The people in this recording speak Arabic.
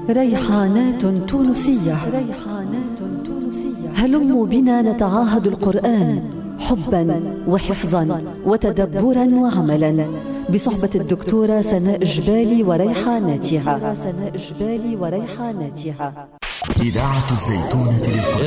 ريحانات تونسية. هلموا بنا نتعاهد القرآن حبا وحفظا وتدبرا وعملا بصحبة الدكتورة سناء جبالي وريحاناتها. إذاعة الزيتونة للقرآن.